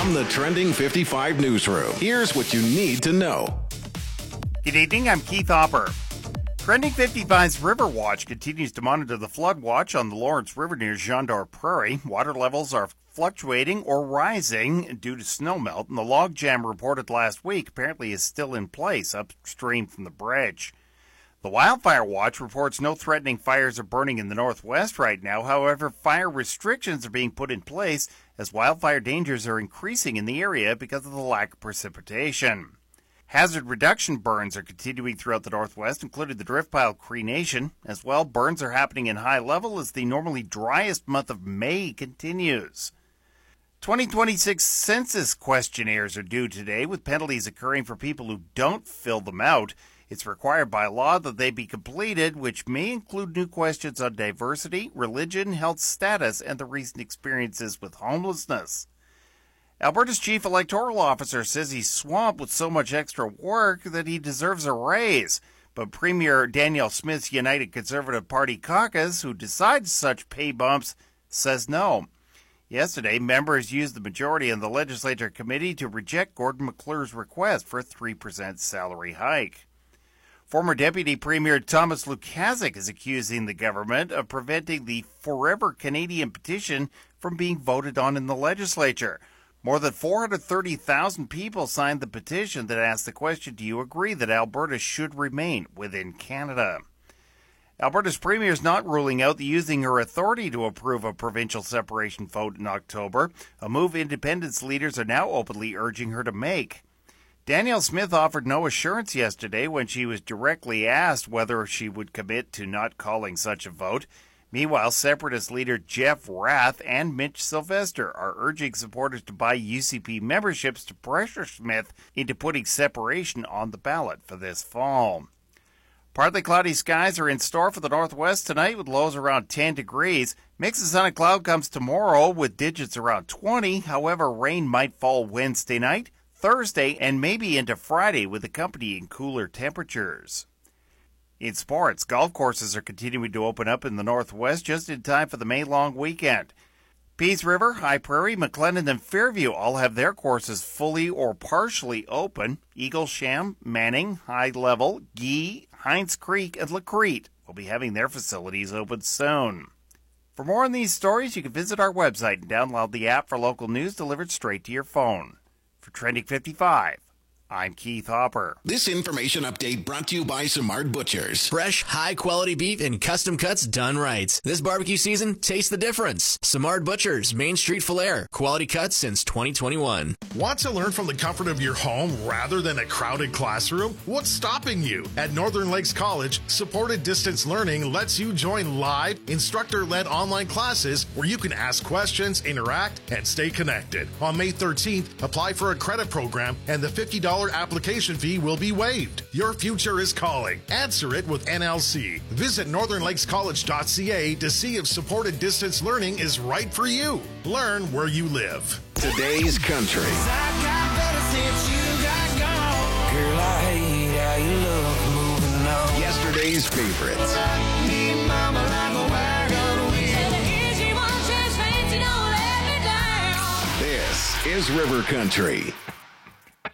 From the Trending 55 newsroom, here's what you need to know. Good evening, I'm Keith Hopper. Trending 55's River Watch continues to monitor the flood watch on the Lawrence River near Jean d'Or Prairie. Water levels are fluctuating or rising due to snowmelt, and the logjam reported last week apparently is still in place upstream from the bridge. The Wildfire Watch reports no threatening fires are burning in the northwest right now. However, fire restrictions are being put in place as wildfire dangers are increasing in the area because of the lack of precipitation. Hazard reduction burns are continuing throughout the northwest, including the Driftpile Cree Nation. As well, burns are happening in high level as the normally driest month of May continues. 2026 census questionnaires are due today, with penalties occurring for people who don't fill them out. It's required by law that they be completed, which may include new questions on diversity, religion, health status, and the recent experiences with homelessness. Alberta's chief electoral officer says he's swamped with so much extra work that he deserves a raise. But Premier Danielle Smith's United Conservative Party caucus, who decides such pay bumps, says no. Yesterday, members used the majority in the legislature committee to reject Gordon McClure's request for a 3% salary hike. Former Deputy Premier Thomas Lukaszuk is accusing the government of preventing the Forever Canadian petition from being voted on in the legislature. More than 430,000 people signed the petition that asked the question, do you agree that Alberta should remain within Canada? Alberta's premier is not ruling out using her authority to approve a provincial separation vote in October, a move independence leaders are now openly urging her to make. Danielle Smith offered no assurance yesterday when she was directly asked whether she would commit to not calling such a vote. Meanwhile, Separatist leader Jeff Rath and Mitch Sylvester are urging supporters to buy UCP memberships to pressure Smith into putting separation on the ballot for this fall. Partly cloudy skies are in store for the northwest tonight with lows around 10 degrees. Mix of sun and cloud comes tomorrow with digits around 20. However, rain might fall Wednesday night, Thursday, and maybe into Friday with accompanying cooler temperatures. In sports, golf courses are continuing to open up in the northwest just in time for the May-long weekend. Peace River, High Prairie, McLennan, and Fairview all have their courses fully or partially open. Eaglesham, Manning, High Level, Gee, Hines Creek, and Lacrete will be having their facilities open soon. For more on these stories, you can visit our website and download the app for local news delivered straight to your phone. For Trending 55, I'm Keith Hopper. This information update brought to you by Simard Butchers. Fresh, high-quality beef and custom cuts done right. This barbecue season, taste the difference. Simard Butchers, Main Street, Falher. Quality cuts since 2021. Want to learn from the comfort of your home rather than a crowded classroom? What's stopping you? At Northern Lakes College, supported distance learning lets you join live, instructor-led online classes where you can ask questions, interact, and stay connected. On May 13th, apply for a credit program and the $50 application fee will be waived. Your future is calling. Answer it with NLC. Visit northernlakescollege.ca to see if supported distance learning is right for you. Learn where you live. Today's country. Yesterday's favorites. This is River Country.